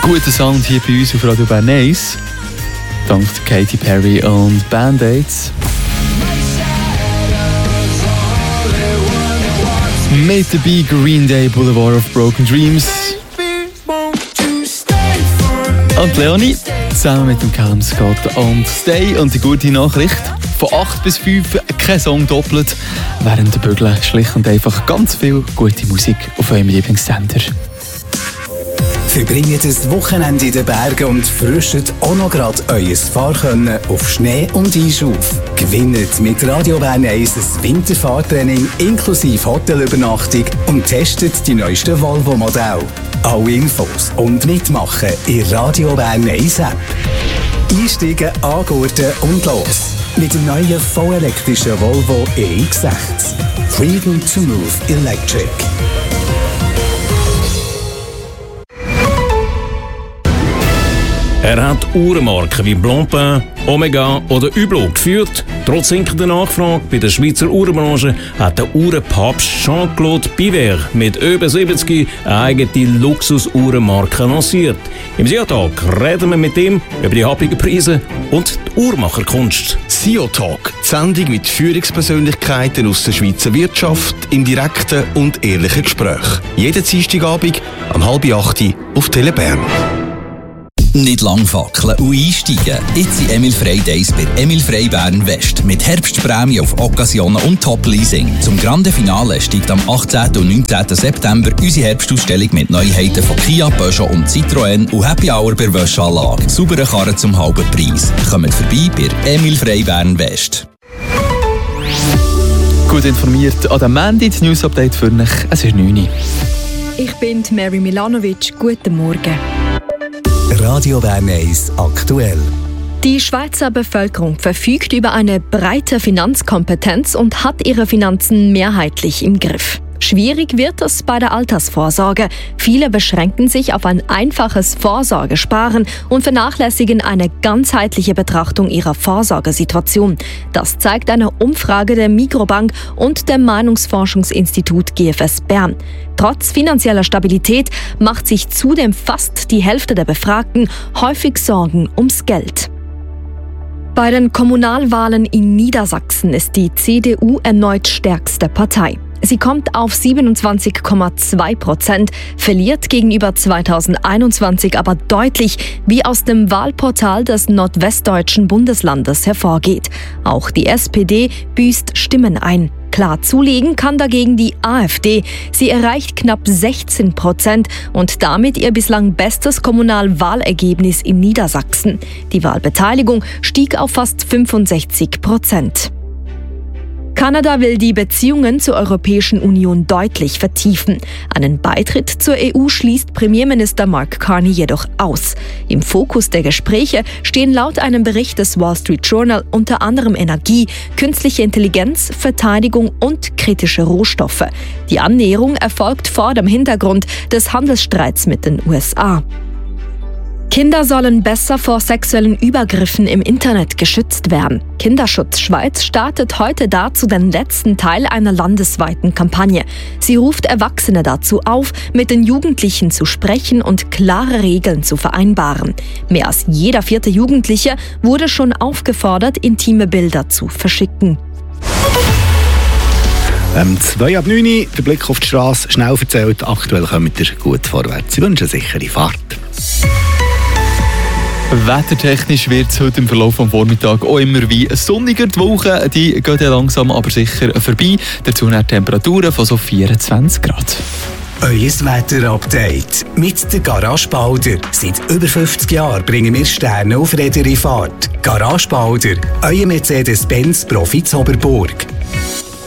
Guter Sound hier bei uns auf Radio Bern 1. Dank Katy Perry und Band-Aids. Mit dabei Green Day, Boulevard of Broken Dreams. Und Leonie, zusammen mit dem Callum Scott und Stay. Und die gute Nachricht, von 8 bis 5 kein Song doppelt. Während der Bügeln schlicht und einfach ganz viel gute Musik auf eurem Lieblingssender. Verbringt das Wochenende in den Bergen und frischt auch noch gerade euer Fahrkönnen auf Schnee und Eis auf. Gewinnt mit Radio Bern 1 ein Winterfahrtraining inklusive Hotelübernachtung und testet die neuesten Volvo-Modelle. Alle Infos und mitmachen in Radio Bern 1 App. Einsteigen, angurten und los. Mit dem neuen vollelektrischen Volvo EX60. Freedom to Move Electric. Er hat Uhrenmarken wie Blancpain, Omega oder Hublot geführt. Trotz sinkender Nachfrage bei der Schweizer Uhrenbranche hat der Uhrenpapst Jean-Claude Piver mit über 70 eine eigene Luxus-Uhrenmarke lanciert. Im SIO-Talk reden wir mit ihm über die happigen Preise und die Uhrmacherkunst. SIO-Talk, die Sendung mit Führungspersönlichkeiten aus der Schweizer Wirtschaft im direkten und ehrlichen Gespräch. Jeden Dienstagabend um 7:30 auf Tele Bern. Nicht lang fackeln und einsteigen. Jetzt sind Emil Frey Days bei Emil Frey Bern West. Mit Herbstprämie auf Occasionen und Top-Leasing. Zum Grande Finale steigt am 18. und 19. September unsere Herbstausstellung mit Neuheiten von Kia, Peugeot und Citroën und Happy Hour bei Wäschanlage. Saubere Karren zum halben Preis. Kommt vorbei bei Emil Frey Bern West. Gut informiert an dem Montag, das News-Update für euch. Es ist 9 Uhr. Ich bin Mary Milanovic. Guten Morgen. Radio Bern 1 aktuell. Die Schweizer Bevölkerung verfügt über eine breite Finanzkompetenz und hat ihre Finanzen mehrheitlich im Griff. Schwierig wird es bei der Altersvorsorge. Viele beschränken sich auf ein einfaches Vorsorgesparen und vernachlässigen eine ganzheitliche Betrachtung ihrer Vorsorgesituation. Das zeigt eine Umfrage der Migros-Bank und dem Meinungsforschungsinstitut GFS Bern. Trotz finanzieller Stabilität macht sich zudem fast die Hälfte der Befragten häufig Sorgen ums Geld. Bei den Kommunalwahlen in Niedersachsen ist die CDU erneut stärkste Partei. Sie kommt auf 27,2%, verliert gegenüber 2021 aber deutlich, wie aus dem Wahlportal des nordwestdeutschen Bundeslandes hervorgeht. Auch die SPD büßt Stimmen ein. Klar zulegen kann dagegen die AfD. Sie erreicht knapp 16% und damit ihr bislang bestes Kommunalwahlergebnis in Niedersachsen. Die Wahlbeteiligung stieg auf fast 65%. Kanada will die Beziehungen zur Europäischen Union deutlich vertiefen. Einen Beitritt zur EU schließt Premierminister Mark Carney jedoch aus. Im Fokus der Gespräche stehen laut einem Bericht des Wall Street Journal unter anderem Energie, künstliche Intelligenz, Verteidigung und kritische Rohstoffe. Die Annäherung erfolgt vor dem Hintergrund des Handelsstreits mit den USA. Kinder sollen besser vor sexuellen Übergriffen im Internet geschützt werden. Kinderschutz Schweiz startet heute dazu den letzten Teil einer landesweiten Kampagne. Sie ruft Erwachsene dazu auf, mit den Jugendlichen zu sprechen und klare Regeln zu vereinbaren. Mehr als jeder 4. Jugendliche wurde schon aufgefordert, intime Bilder zu verschicken. 2 ab 9 Uhr, der Blick auf die Straße, schnell erzählt. Aktuell kommt ihr gut vorwärts. Ich wünsche eine sichere Fahrt. Wettertechnisch wird es heute im Verlauf des Vormittags auch immer wie sonniger. Die Woche die geht ja langsam aber sicher vorbei. Dazu haben Temperaturen von so 24 Grad. Euer Wetter-Update mit der Garage Balder. Seit über 50 Jahren bringen wir Sterne auf Räder in Fahrt. Garage Balder, euer Mercedes-Benz Profi Zoberburg.